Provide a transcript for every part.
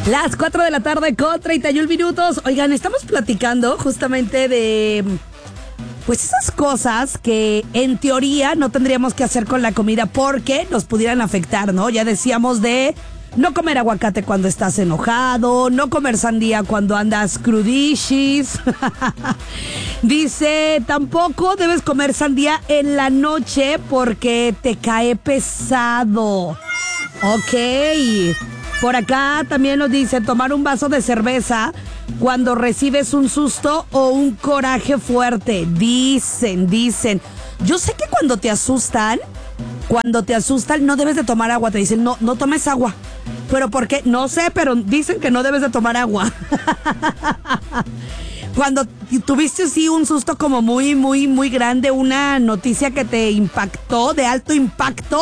Las 4 de la tarde con 31 minutos. Oigan, estamos platicando justamente de pues esas cosas que en teoría no tendríamos que hacer con la comida porque nos pudieran afectar, ¿no? Ya decíamos de no comer aguacate cuando estás enojado, no comer sandía cuando andas crudishis. Dice, tampoco debes comer sandía en la noche porque te cae pesado. Ok. Por acá también nos dice tomar un vaso de cerveza cuando recibes un susto o un coraje fuerte. Dicen. Yo sé que cuando te asustan no debes de tomar agua. Te dicen, no tomes agua. ¿Pero por qué? No sé, pero dicen que no debes de tomar agua. Cuando tuviste así un susto como muy, muy, muy grande, una noticia que te impactó, de alto impacto,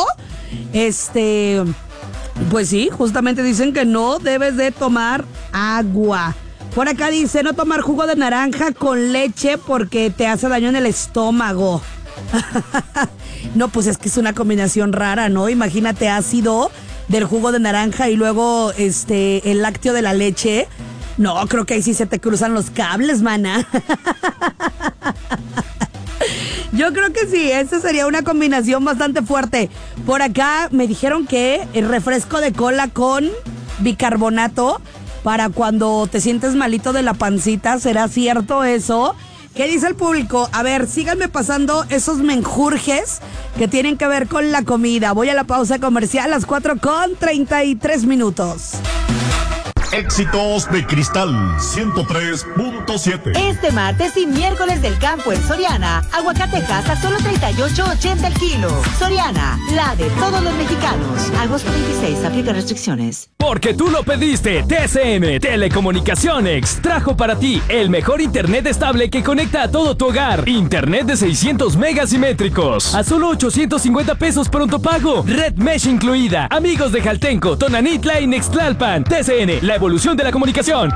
pues sí, justamente dicen que no debes de tomar agua. Por acá dice, no tomar jugo de naranja con leche porque te hace daño en el estómago. No, pues es que es una combinación rara, ¿no? Imagínate ácido del jugo de naranja y luego el lácteo de la leche. No, creo que ahí sí se te cruzan los cables, mana. Yo creo que sí, esa sería una combinación bastante fuerte. Por acá me dijeron que el refresco de cola con bicarbonato para cuando te sientes malito de la pancita. ¿Será cierto eso? ¿Qué dice el público? A ver, síganme pasando esos menjurjes que tienen que ver con la comida. Voy a la pausa comercial a las 4:33 minutos. Éxitos de Cristal 103.7. Este martes y miércoles del campo en Soriana, aguacatejas a solo $38.80 el kilo. Soriana, la de todos los mexicanos. Agosto 26, aplica restricciones. Porque tú lo pediste, TCM Telecomunicaciones trajo para ti el mejor internet estable que conecta a todo tu hogar. Internet de 600 megas simétricos a solo 850 pesos pronto pago. Red Mesh incluida. Amigos de Jaltenco, Tonanitla y Nextlalpan. TCN, la evolución de la comunicación.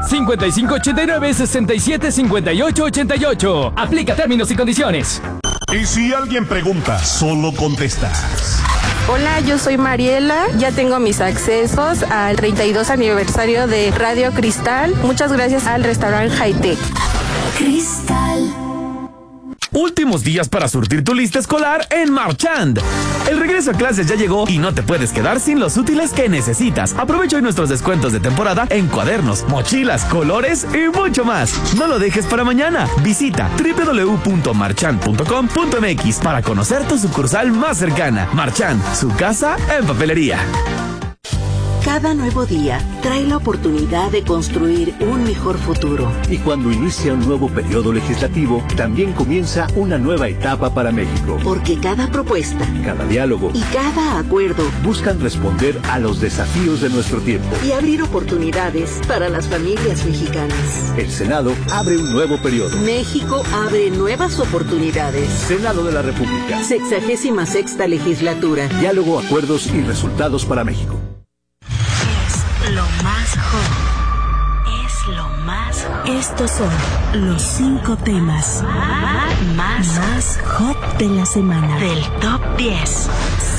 5589-675888. Aplica términos y condiciones. Y si alguien pregunta, solo contestas. Hola, yo soy Mariela, ya tengo mis accesos al 32 aniversario de Radio Cristal. Muchas gracias al restaurante Hightech. Cristal. Últimos días para surtir tu lista escolar en Marchand. El regreso a clases ya llegó y no te puedes quedar sin los útiles que necesitas. Aprovecha hoy nuestros descuentos de temporada en cuadernos, mochilas, colores y mucho más. No lo dejes para mañana. Visita www.marchand.com.mx para conocer tu sucursal más cercana. Marchand, su casa en papelería. Cada nuevo día trae la oportunidad de construir un mejor futuro. Y cuando inicia un nuevo periodo legislativo, también comienza una nueva etapa para México. Porque cada propuesta, cada diálogo y cada acuerdo buscan responder a los desafíos de nuestro tiempo y abrir oportunidades para las familias mexicanas. El Senado abre un nuevo periodo. México abre nuevas oportunidades. Senado de la República. 66ª legislatura. Diálogo, acuerdos y resultados para México. Lo más hot. Es lo más hot. Estos son los 5 temas más hot de la semana. Del top 10.